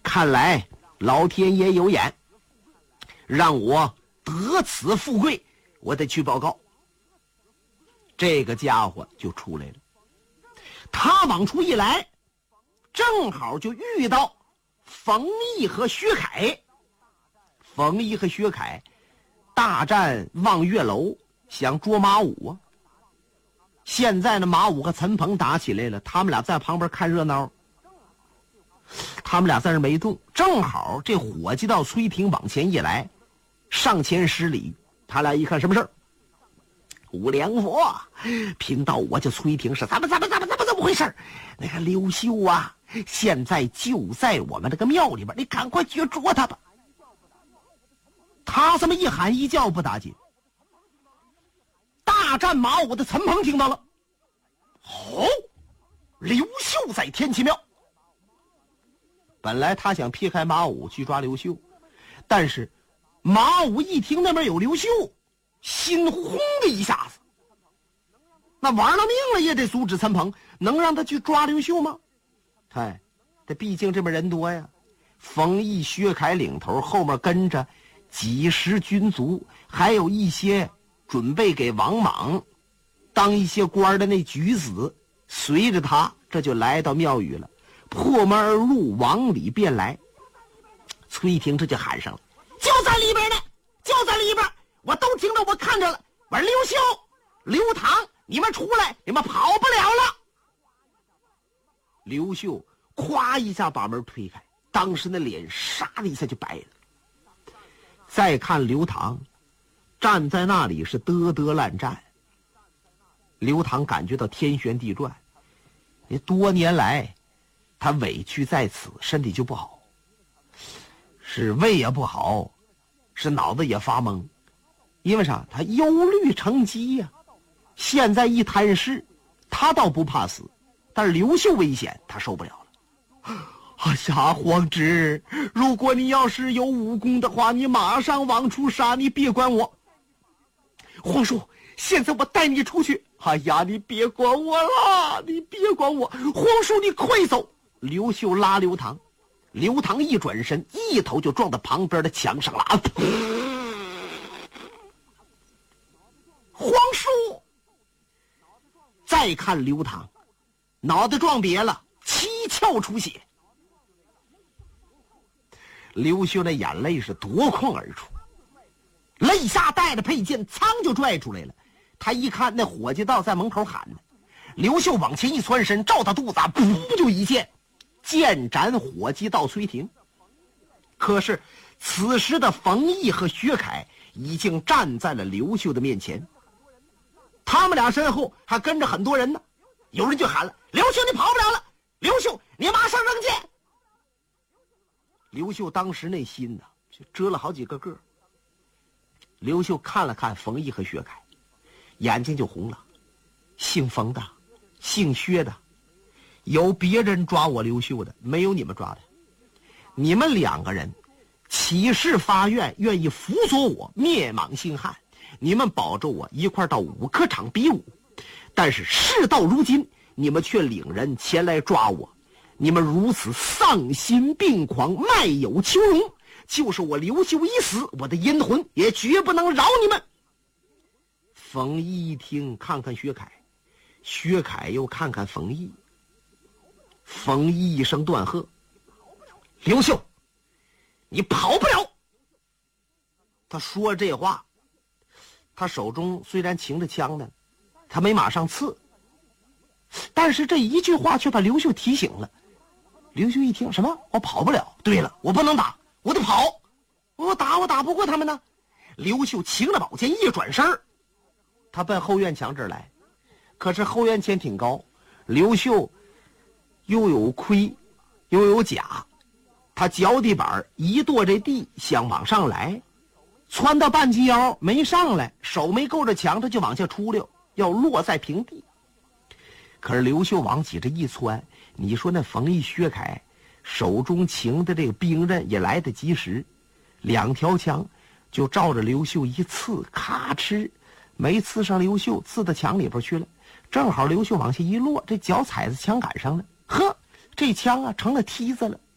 看来老天爷有眼，让我得此富贵，我得去报告。这个家伙就出来了，他往出一来，正好就遇到冯异和薛凯。冯异和薛凯大战望月楼，想捉马武啊。现在呢，马武和陈鹏打起来了，他们俩在旁边看热闹。他们俩在那没动，正好这伙计道崔廷往前一来，上前施礼。他俩一看什么事儿？五梁佛，贫道我就崔廷是怎么回事？那个刘秀啊，现在就在我们这个庙里边，你赶快去捉他吧。他这么一喊一叫不打紧，大战马武的陈鹏听到了，刘秀在天齐庙。本来他想撇开马武去抓刘秀，但是马武一听那边有刘秀，心轰的一下子，那玩了命了也得阻止陈鹏，能让他去抓刘秀吗？这毕竟这边人多呀，冯异、薛凯领头，后面跟着几十军卒，还有一些准备给王莽当一些官的那举子，随着他这就来到庙宇了，破门而入，往里便来。崔廷这就喊上了，就在里边呢，就在里边，我都听着，我看着了。我说刘秀、刘唐，你们出来，你们跑不了了。刘秀咵一下把门推开，当时那脸唰的一下就白了。再看刘唐站在那里是嘚嘚烂战。刘唐感觉到天旋地转，多年来他委屈在此，身体就不好，是胃也不好，是脑子也发懵。因为啥？他忧虑成疾呀。现在一摊事，他倒不怕死，但是刘秀危险，他受不了了。哎呀，皇侄，如果你要是有武功的话，你马上往出杀，你别管我。皇叔，现在我带你出去。哎呀，你别管我了，你别管我。皇叔，你快走。刘秀拉刘唐，刘唐一转身，一头就撞到旁边的墙上了。皇叔，再看刘唐，脑袋撞瘪了，七窍出血。刘秀那眼泪是夺眶而出，肋下带着佩剑，噌就拽出来了。他一看那伙计道在门口喊呢，刘秀往前一窜身，照他肚子噗就一剑，剑斩伙计道崔廷。可是此时的冯异和薛凯已经站在了刘秀的面前，他们俩身后还跟着很多人呢。有人就喊了，刘秀你跑不了了，刘秀你马上扔剑。刘秀当时那心呢就遮了好几个个。刘秀看了看冯异和薛凯，眼睛就红了。姓冯的，姓薛的，有别人抓我刘秀的，没有你们抓的。你们两个人起誓发愿，愿意辅佐我灭莽兴汉，你们保着我一块到武科场比武。但是事到如今，你们却领人前来抓我，你们如此丧心病狂，卖友求荣，就是我刘秀一死，我的阴魂也绝不能饶你们。冯异一听，看看薛凯，薛凯又看看冯异，冯异一声断喝，刘秀你跑不了。他说这话，他手中虽然擎着枪呢，他没马上刺，但是这一句话却把刘秀提醒了。刘秀一听，什么？我跑不了？对了，我不能打，我得跑。我打不过他们呢。刘秀擎着宝剑一转身，他奔后院墙这儿来。可是后院墙挺高，刘秀又有盔又有甲，他脚底板一跺这地，想往上来，窜到半截腰没上来，手没够着墙，他就往下出溜，要落在平地。可是刘秀往起这一窜，你说那冯异薛凯手中擎的这个兵刃也来得及时，两条枪就照着刘秀一刺，咔哧没刺上刘秀，刺到墙里边去了。正好刘秀往下一落，这脚踩在枪杆上了，呵，这枪啊成了梯子了。